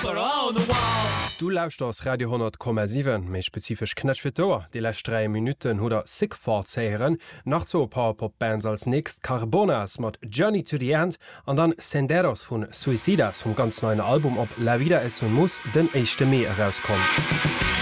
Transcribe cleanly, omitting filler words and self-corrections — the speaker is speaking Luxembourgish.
Du lauscht aus Radio 10,7 méi spezifisch Knetschwtor, de lächt 3 Minuten oder Sickfahrt zeieren, nach zo Powerpop-Bands als nächst Carbonas mat Journey to the End an dann Senderos vun Suicidas vum ganz neuen Album op La Vida es un Muss den 1. Mai herauskommen.